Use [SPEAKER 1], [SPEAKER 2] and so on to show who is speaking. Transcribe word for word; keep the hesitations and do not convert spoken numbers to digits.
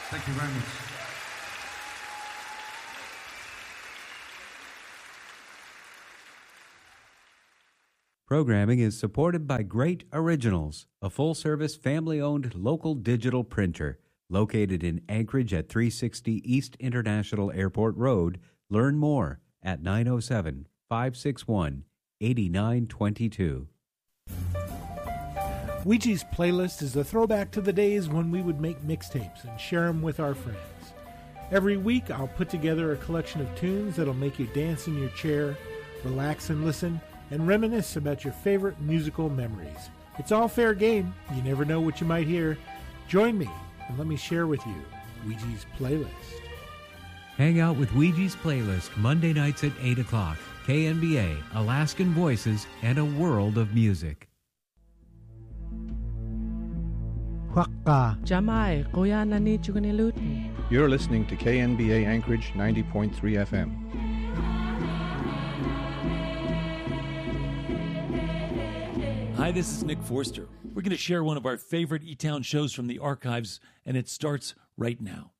[SPEAKER 1] Thank you very much.
[SPEAKER 2] Programming is supported by Great Originals, a full-service, family-owned local digital printer located in Anchorage at three sixty East International Airport Road. Learn more at nine oh seven, five six one, eight nine two two.
[SPEAKER 3] Ouija's Playlist is a throwback to the days when we would make mixtapes and share them with our friends. Every week, I'll put together a collection of tunes that'll make you dance in your chair, relax and listen, and reminisce about your favorite musical memories. It's all fair game. You never know what you might hear. Join me and let me share with you Ouija's Playlist.
[SPEAKER 2] Hang out with Ouija's Playlist Monday nights at eight o'clock. K N B A, Alaskan Voices, and a world of music.
[SPEAKER 4] Jamai, kuya na ni chuganilutin.
[SPEAKER 5] You're listening to K N B A Anchorage ninety point three F M.
[SPEAKER 6] Hi, this is Nick Forster. We're going to share one of our favorite E-Town shows from the archives, and it starts right now.